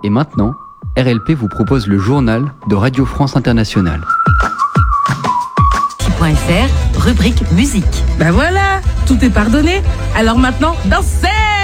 Et maintenant, RLP vous propose le journal de Radio France Internationale. .fr, rubrique musique. Ben voilà, tout est pardonné. Alors maintenant, dansez!